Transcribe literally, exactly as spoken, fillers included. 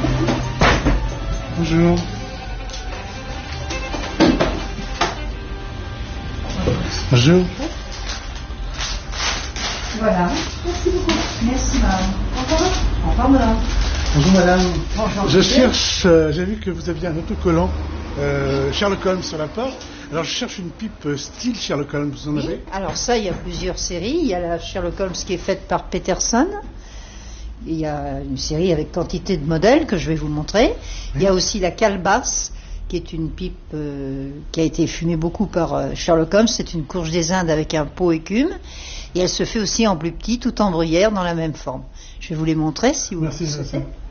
Bonjour. Bonjour. Voilà. Merci beaucoup. Merci, madame. Au revoir. Au revoir, madame. Bonjour, madame. Bonjour. Je cherche, euh, j'ai vu que vous aviez un autocollant euh, Sherlock Holmes sur la porte. Alors, je cherche une pipe euh, style Sherlock Holmes. Vous en Oui. avez? Alors ça, il y a plusieurs séries. Il y a la Sherlock Holmes qui est faite par Peterson. Il y a une série avec quantité de modèles que je vais vous montrer. Oui. Il y a aussi la Calebasse, qui est une pipe euh, qui a été fumée beaucoup par euh, Sherlock Holmes. C'est une courge des Indes avec un pot écume. Et elle se fait aussi en plus petit, tout en bruyère, dans la même forme. Je vais vous les montrer si vous Merci, le souhaitez. Merci.